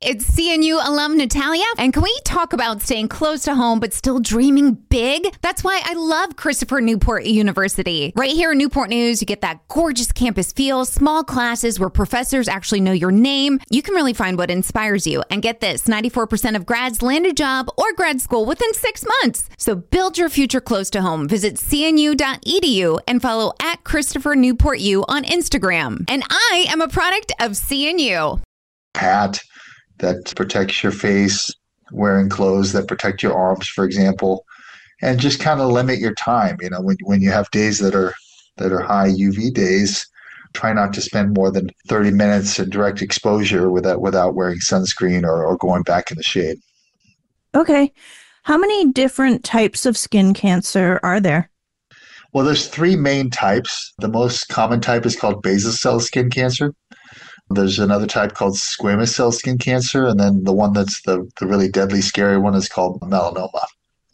It's CNU alum Natalia, and can we talk about staying close to home but still dreaming big? That's why I love Christopher Newport University. Right here in Newport News, you get that gorgeous campus feel, small classes where professors actually know your name. You can really find what inspires you. And get this, 94% of grads land a job or grad school within 6 months. So build your future close to home. Visit cnu.edu and follow at Christopher Newport U on Instagram. And I am a product of CNU. Hat that protects your face, wearing clothes that protect your arms, for example, and just kind of limit your time. You know, when you have days that are high UV days, try not to spend more than 30 minutes in direct exposure without wearing sunscreen or going back in the shade. Okay. How many different types of skin cancer are there? Well, there's 3 main types. The most common type is called basal cell skin cancer. There's another type called squamous cell skin cancer, and then the one that's the really deadly, scary one is called melanoma.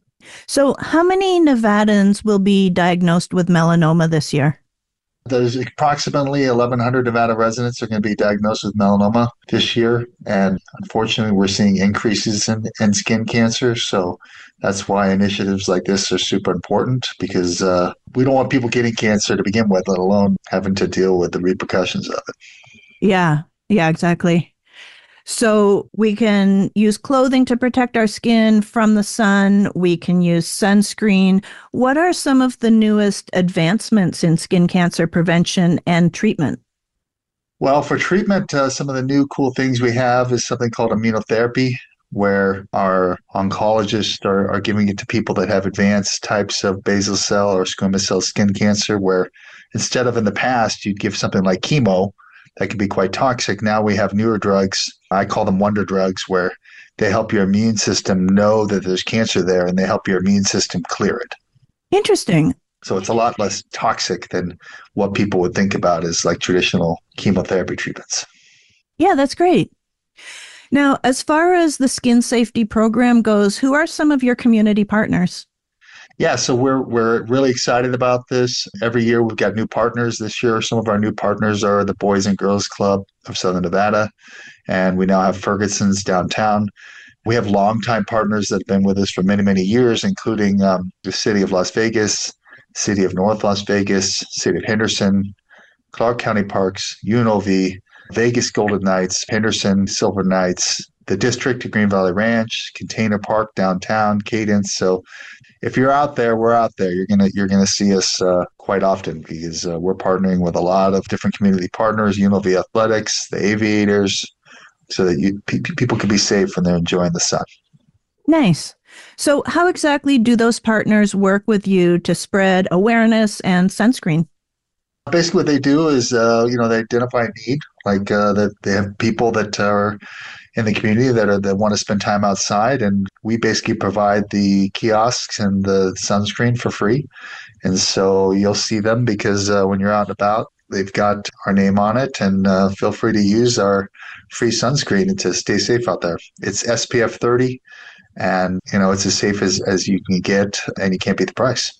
So how many Nevadans will be diagnosed with melanoma this year? There's approximately 1,100 Nevada residents are going to be diagnosed with melanoma this year, and unfortunately, we're seeing increases in skin cancer, so that's why initiatives like this are super important, because we don't want people getting cancer to begin with, let alone having to deal with the repercussions of it. Yeah, exactly. So we can use clothing to protect our skin from the sun. We can use sunscreen. What are some of the newest advancements in skin cancer prevention and treatment? Well, for treatment, some of the new cool things we have is something called immunotherapy, where our oncologists are giving it to people that have advanced types of basal cell or squamous cell skin cancer, where instead of in the past, you'd give something like chemo, that can be quite toxic. Now we have newer drugs. I call them wonder drugs, where they help your immune system know that there's cancer there, and they help your immune system clear it. Interesting. So it's a lot less toxic than what people would think about as like traditional chemotherapy treatments. Yeah, that's great. Now, as far as the skin safety program goes, who are some of your community partners? Yeah, so we're really excited about this. Every year we've got new partners. This year, some of our new partners are the Boys and Girls Club of Southern Nevada, and we now have Ferguson's downtown. We have longtime partners that have been with us for many, many years, including the City of Las Vegas, City of North Las Vegas, City of Henderson, Clark County Parks, UNLV, Vegas Golden Knights, Henderson Silver Knights, the District of Green Valley Ranch, Container Park downtown, Cadence. So if you're out there, we're out there. You're gonna see us quite often, because we're partnering with a lot of different community partners, UNLV Athletics, the Aviators, so that people can be safe when they're enjoying the sun. Nice. So how exactly do those partners work with you to spread awareness and sunscreen? Basically, what they do is, they identify a need, like that they have people that are in the community that want to spend time outside, and we basically provide the kiosks and the sunscreen for free. And so you'll see them, because when you're out and about, they've got our name on it, and feel free to use our free sunscreen to stay safe out there. It's SPF 30, and it's as safe as you can get, and you can't beat the price.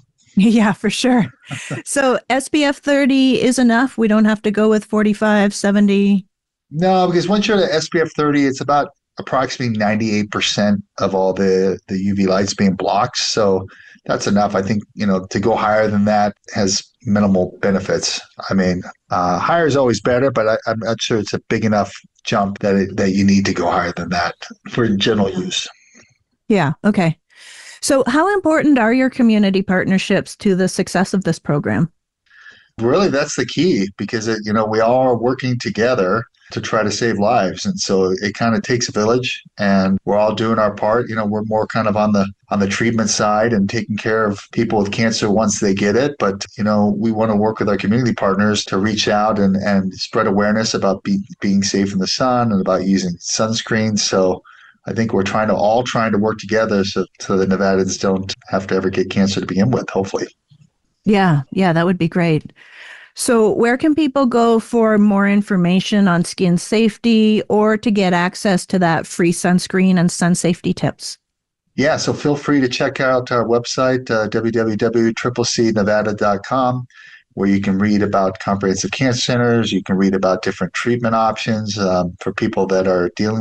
Yeah, for sure. So SPF 30 is enough? We don't have to go with 45, 70? No, because once you're at SPF 30, it's about approximately 98% of all the UV lights being blocked. So that's enough. I think, to go higher than that has minimal benefits. I mean, higher is always better, but I'm not sure it's a big enough jump that you need to go higher than that for general use. Yeah, okay. So how important are your community partnerships to the success of this program? Really, that's the key, because, we all are working together to try to save lives. And so it kind of takes a village, and we're all doing our part. We're more kind of on the treatment side and taking care of people with cancer once they get it. But, we want to work with our community partners to reach out and spread awareness about being safe in the sun and about using sunscreen. So I think we're trying to work together so that Nevadans don't have to ever get cancer to begin with, hopefully. Yeah, that would be great. So where can people go for more information on skin safety or to get access to that free sunscreen and sun safety tips? Yeah, so feel free to check out our website, www.cccnevada.com, where you can read about comprehensive cancer centers. You can read about different treatment options for people that are dealing